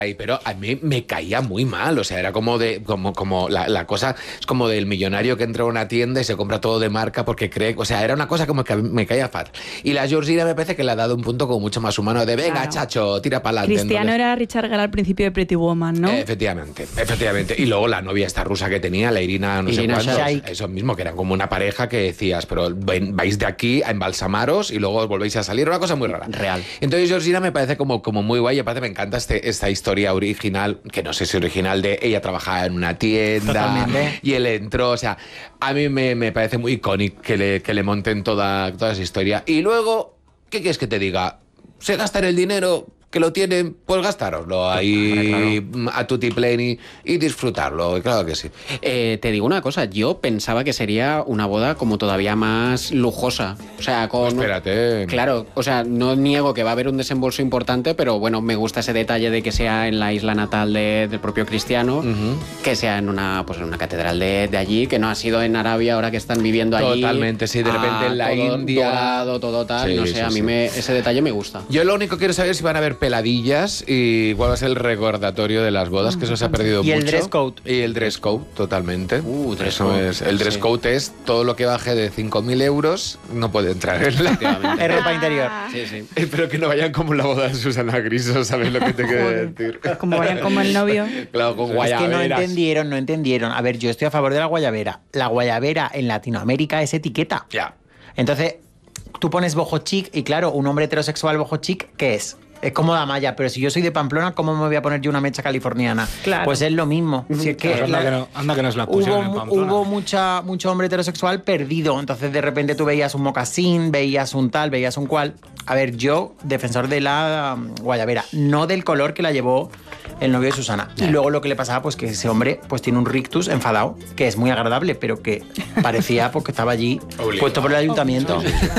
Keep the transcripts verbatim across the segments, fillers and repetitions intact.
Pero a mí me caía muy mal, o sea, era como de, como, como la, la cosa, es como del millonario que entra a una tienda y se compra todo de marca porque cree, o sea, era una cosa como que me caía fatal. Y la Georgina me parece que le ha dado un punto como mucho más humano de, venga, claro, chacho, tira para adelante. Cristiano ¿no? Era Richard Gere al principio de Pretty Woman, ¿no? Eh, efectivamente, efectivamente. Y luego la novia esta rusa que tenía, la Irina, no Irina sé cuántos, Shayk. eso mismo, que eran como una pareja que decías, pero ven, vais de aquí a embalsamaros y luego os volvéis a salir, una cosa muy rara. Real. Entonces Georgina me parece como, como muy guay, aparte me encanta este, esta historia original, que no sé si original, de ella trabajaba en una tienda. Totalmente. Y él entró, o sea, a mí me, me parece muy icónico que le, que le monten toda, toda esa historia. Y luego, ¿qué quieres que te diga? Se gastan el dinero que lo tienen, pues gastároslo ahí, claro, a tutti pleni y disfrutarlo, claro que sí. Eh, te digo una cosa, yo pensaba que sería una boda como todavía más lujosa, o sea, con... Pues espérate. Claro, o sea, no niego que va a haber un desembolso importante, pero bueno, me gusta ese detalle de que sea en la isla natal de, del propio Cristiano, uh-huh, que sea en una, pues en una catedral de, de allí, que no ha sido en Arabia ahora que están viviendo allí. Totalmente, sí, de repente en la todo India. Dorado, todo tal, sí, no sé, sí, a mí sí. me, ese detalle me gusta. Yo lo único que quiero saber es si van a haber peladillas y cuál va a ser el recordatorio de las bodas, que eso se ha perdido y mucho. Y el dress code. Y el dress code, totalmente. Uh, dress eso code. Es, el dress code sí. es todo lo que baje de cinco mil euros no puede entrar en la... Es ropa interior. Sí, sí. Espero que no vayan como en la boda de Susana Griso, ¿sabes lo que te quiero decir? Como vayan como el novio. Claro, con guayaberas. Es que no entendieron, no entendieron. A ver, yo estoy a favor de la guayabera. La guayabera en Latinoamérica es etiqueta. Ya. Entonces, tú pones boho chic y claro, un hombre heterosexual boho chic, ¿qué es? Es como la malla, pero si yo soy de Pamplona, ¿cómo me voy a poner yo una mecha californiana? Claro. Pues es lo mismo. Si es que pues anda, la, que no, anda que nos la pusieron hubo, en Pamplona. Hubo mucha, mucho hombre heterosexual perdido, entonces de repente tú veías un mocasín, veías un tal, veías un cual. A ver, yo, defensor de la um, guayabera, no del color que la llevó el novio de Susana. Y luego lo que le pasaba, pues que ese hombre pues tiene un rictus enfadado, que es muy agradable, pero que parecía porque pues, estaba allí obligado, puesto por el ayuntamiento.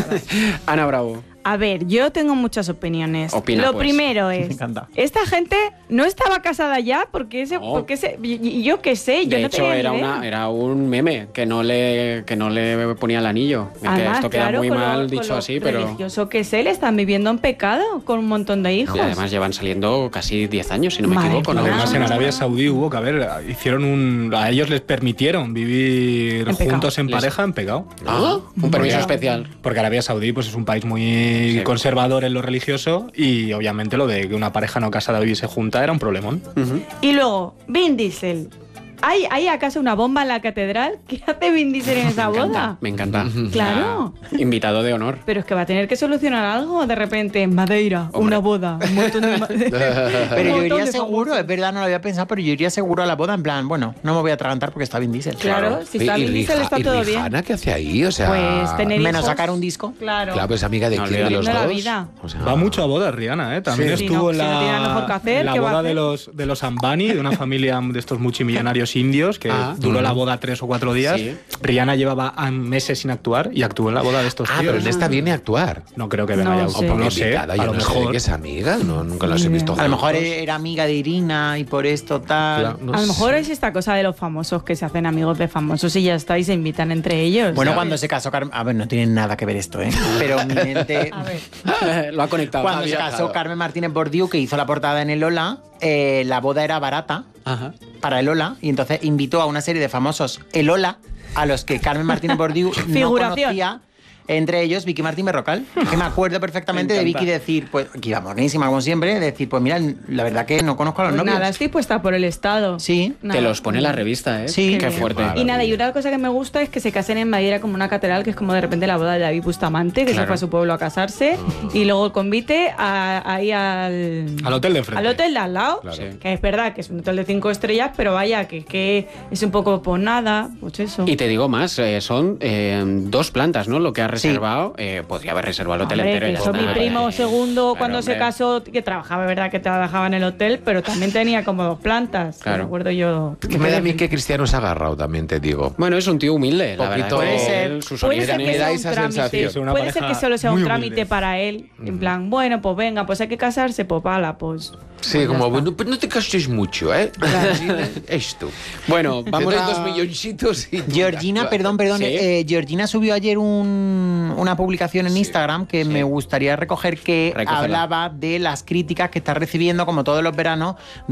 Ana Bravo. A ver, yo tengo muchas opiniones. Opina, Lo pues. primero es, Me encanta. esta gente no estaba casada ya porque ese, No. porque ese, y- yo qué sé, yo De no hecho, tenía era, ni idea. una, era un meme que no le, que no le ponía el anillo. Que Además, esto queda claro, muy con lo- mal con dicho lo así, pero... religioso que sé, le están viviendo en pecado con un montón de hijos. Y además llevan saliendo casi diez años, si no me Madre equivoco. ¿no? mía. Además, en Arabia Saudí hubo que, a ver, hicieron un... A ellos les permitieron vivir En pecado. juntos en Les- pareja en pecado. Ah, un permiso Porque- especial. Porque Arabia Saudí pues, es un país muy Sí. conservador en lo religioso y obviamente lo de que una pareja no casada viviese junta era un problemón. Uh-huh. Y luego, Vin Diesel. ¿Hay, ¿Hay acaso una bomba en la catedral? ¿Qué hace Vin Diesel en esa Me encanta, boda? me encanta. Claro. Ah, invitado de honor. Pero es que va a tener que solucionar algo de repente en Madeira, Hombre. una boda. Un montón de ma- Pero un yo montón iría de seguro, famosos. es verdad, no lo había pensado, pero yo iría seguro a la boda en plan, bueno, no me voy a atragantar porque está Vin Diesel. Claro, si está Y Vin Diesel Rija- está y todo bien. Rihanna, ¿qué hace ahí? O sea... Pues tener Menos hijos. sacar un disco. Claro. Claro, pues amiga de No, quién de los de la dos. vida. O sea, Va mucho a bodas, Rihanna, ¿eh? También Sí, estuvo sí, en no, si no tiene nada la, mejor que hacer, en la ¿qué va a boda hacer? de los, de los Ambani, de una familia de estos multimillonarios indios, que Ah. duró Mm. la boda tres o cuatro días. Sí. Rihanna llevaba ah, meses sin actuar y actuó en la boda de estos Ah, tíos. pero en esta viene a actuar. No creo que venga No ya. sé. o O no sé, invitada, a yo lo no sé de mejor. qué es amiga, no, nunca las he visto A lo mejor juntos. era amiga de Irina y por esto tal. Claro, no A lo mejor sé. es esta cosa de los famosos que se hacen amigos de famosos y ya está y se invitan entre ellos. Bueno, ¿sabes? cuando se casó Carmen... A ver, no tiene nada que ver esto, ¿eh? Pero mi mente... A ver. Lo ha conectado. Cuando Ha se casó viajado. Carmen Martínez Bordiú, que hizo la portada en el Ola, eh, la boda era barata Ajá. para el Ola y entonces invitó a una serie de famosos el Ola a los que Carmen Martínez Bordiú no Figuración. conocía. Entre ellos Vicky Martín Berrocal, que me acuerdo perfectamente Me de encanta. Vicky decir, pues, que iba monísima como siempre, decir, pues mira, la verdad que no conozco a los Pues novios. nada, estoy puesta por el Estado. Sí. Nada. Te los pone la revista, ¿eh? Sí. Qué Qué fuerte. bien. Y nada, y una cosa que me gusta es que se casen en Madeira como una catedral, que es como de repente la boda de David Bustamante, que Claro. se fue a su pueblo a casarse, y luego el convite a- ahí al... Al hotel de enfrente. Al hotel de al lado, Claro. Sí. que es verdad que es un hotel de cinco estrellas, pero vaya, que, que es un poco por nada, pues eso. Y te digo más, eh, son eh, dos plantas, ¿no? Lo que ha reservado, eh, podría haber reservado el hotel Hombre, entero. y que ya eso está. mi primo Eh, segundo claro, cuando se hombre. casó, que trabajaba, verdad que trabajaba en el hotel, pero también tenía como dos plantas. Claro. Me acuerdo yo. Que me da a mí que Cristiano se ha agarrado, también te digo. Bueno, es un tío humilde, la Poquito- verdad. Puede que ser. él, sus Puede ser orígenes- que me da sea un esa trámite. sensación. Es una Puede ser que pareja solo sea un muy trámite humilde. para él. En plan, bueno, pues venga, pues hay que casarse, pues pala, pues. Sí, pues ya como, está. bueno, pues no te cases mucho, ¿eh? Esto. Bueno, Te vamos doy a... dos milloncitos y... Georgina, perdón, perdón, Sí. eh, Georgina subió ayer un- una publicación en Sí, Instagram que sí. me gustaría recoger que Recógela. hablaba de las críticas que está recibiendo, como todos los veranos,